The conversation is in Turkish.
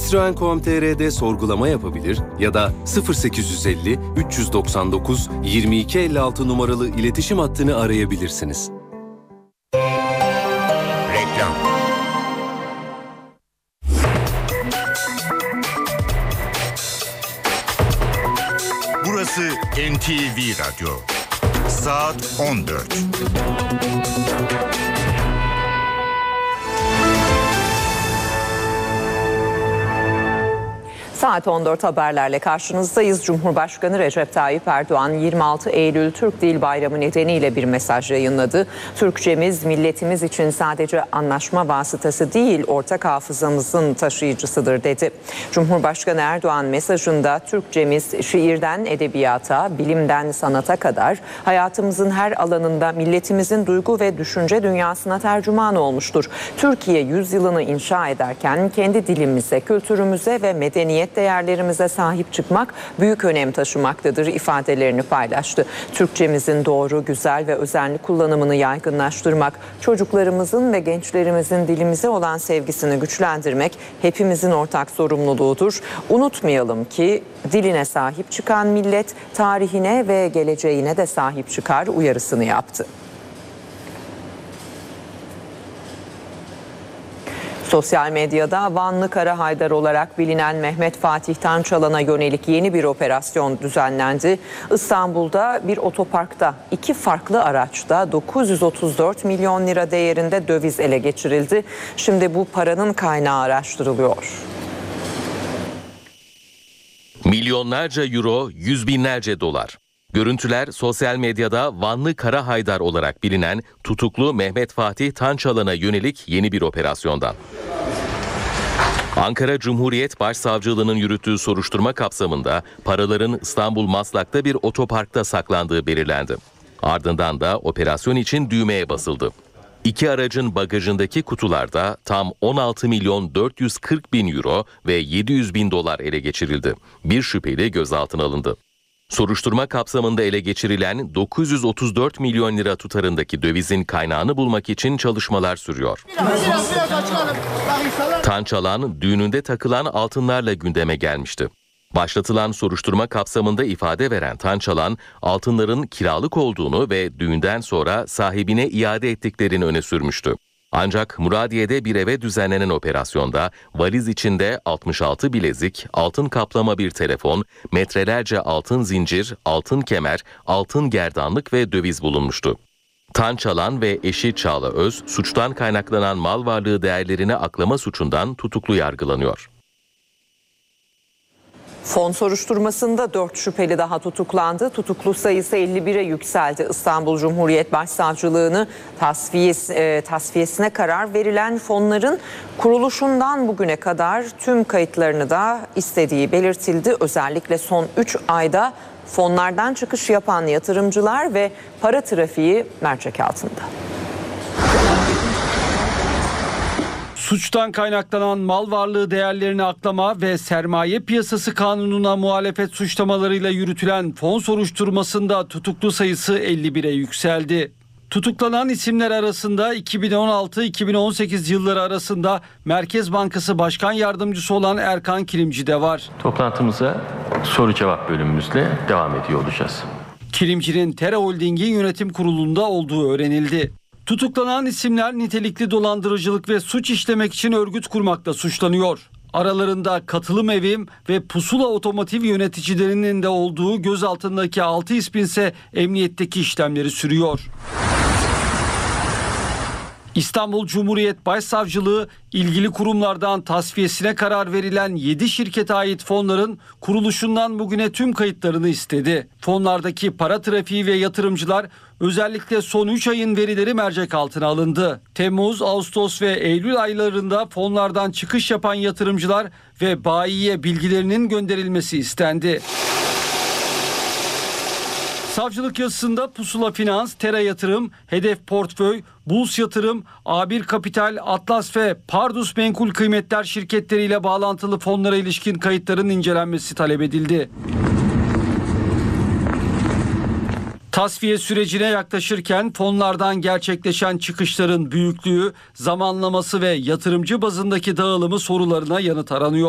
Citroen.com.tr'de sorgulama yapabilir ya da 0850 399 2256 numaralı iletişim hattını arayabilirsiniz. Reklam. Burası NTV Radyo. Saat 14. Saat 14 haberlerle karşınızdayız. Cumhurbaşkanı Recep Tayyip Erdoğan 26 Eylül Türk Dil Bayramı nedeniyle bir mesaj yayınladı. Türkçemiz milletimiz için sadece anlaşma vasıtası değil, ortak hafızamızın taşıyıcısıdır dedi. Cumhurbaşkanı Erdoğan mesajında Türkçemiz şiirden edebiyata, bilimden sanata kadar hayatımızın her alanında milletimizin duygu ve düşünce dünyasına tercüman olmuştur. Türkiye yüzyılını inşa ederken kendi dilimize, kültürümüze ve medeniyet değerlerimize sahip çıkmak büyük önem taşımaktadır ifadelerini paylaştı. Türkçemizin doğru, güzel ve özenli kullanımını yaygınlaştırmak, çocuklarımızın ve gençlerimizin dilimize olan sevgisini güçlendirmek hepimizin ortak sorumluluğudur. Unutmayalım ki diline sahip çıkan millet tarihine ve geleceğine de sahip çıkar uyarısını yaptı. Sosyal medyada Vanlı Kara Haydar olarak bilinen Mehmet Fatih Tançalan'a yönelik yeni bir operasyon düzenlendi. İstanbul'da bir otoparkta 2 farklı araçta 934 milyon lira değerinde döviz ele geçirildi. Şimdi bu paranın kaynağı araştırılıyor. Milyonlarca euro, yüz binlerce dolar. Görüntüler sosyal medyada Vanlı Kara Haydar olarak bilinen tutuklu Mehmet Fatih Tançalan'a yönelik yeni bir operasyondan. Ankara Cumhuriyet Başsavcılığı'nın yürüttüğü soruşturma kapsamında paraların İstanbul Maslak'ta bir otoparkta saklandığı belirlendi. Ardından da operasyon için düğmeye basıldı. 2 aracın bagajındaki kutularda tam 16 milyon 440 bin euro ve 700 bin dolar ele geçirildi. Bir şüpheli gözaltına alındı. Soruşturma kapsamında ele geçirilen 934 milyon lira tutarındaki dövizin kaynağını bulmak için çalışmalar sürüyor. Tançalan düğününde takılan altınlarla gündeme gelmişti. Başlatılan soruşturma kapsamında ifade veren Tançalan, altınların kiralık olduğunu ve düğünden sonra sahibine iade ettiklerini öne sürmüştü. Ancak Muradiye'de bir eve düzenlenen operasyonda valiz içinde 66 bilezik, altın kaplama bir telefon, metrelerce altın zincir, altın kemer, altın gerdanlık ve döviz bulunmuştu. Tançalan ve eşi Çağla Öz, suçtan kaynaklanan mal varlığı değerlerini aklama suçundan tutuklu yargılanıyor. Fon soruşturmasında 4 şüpheli daha tutuklandı. Tutuklu sayısı 51'e yükseldi. İstanbul Cumhuriyet Başsavcılığı'nı tasfiyesine karar verilen fonların kuruluşundan bugüne kadar tüm kayıtlarını da istediği belirtildi. Özellikle son 3 ayda fonlardan çıkış yapan yatırımcılar ve para trafiği mercek altında. Suçtan kaynaklanan mal varlığı değerlerini aklama ve sermaye piyasası kanununa muhalefet suçlamalarıyla yürütülen fon soruşturmasında tutuklu sayısı 51'e yükseldi. Tutuklanan isimler arasında 2016-2018 yılları arasında Merkez Bankası Başkan Yardımcısı olan Erkan Kilimci de var. Toplantımıza soru cevap bölümümüzle devam ediyor olacağız. Kilimci'nin Tera Holding'in yönetim kurulunda olduğu öğrenildi. Tutuklanan isimler nitelikli dolandırıcılık ve suç işlemek için örgüt kurmakla suçlanıyor. Aralarında Katılım Evim ve Pusula Otomotiv yöneticilerinin de olduğu gözaltındaki 6 ismin ise emniyetteki işlemleri sürüyor. İstanbul Cumhuriyet Başsavcılığı ilgili kurumlardan tasfiyesine karar verilen 7 şirkete ait fonların kuruluşundan bugüne tüm kayıtlarını istedi. Fonlardaki para trafiği ve yatırımcılar özellikle son 3 ayın verileri mercek altına alındı. Temmuz, Ağustos ve Eylül aylarında fonlardan çıkış yapan yatırımcılar ve bayiye bilgilerinin gönderilmesi istendi. Savcılık yazısında Pusula Finans, Tera Yatırım, Hedef Portföy, Buls Yatırım, A1 Kapital, Atlas ve Pardus Menkul Kıymetler şirketleriyle bağlantılı fonlara ilişkin kayıtların incelenmesi talep edildi. Tasfiye sürecine yaklaşırken fonlardan gerçekleşen çıkışların büyüklüğü, zamanlaması ve yatırımcı bazındaki dağılımı sorularına yanıt aranıyor.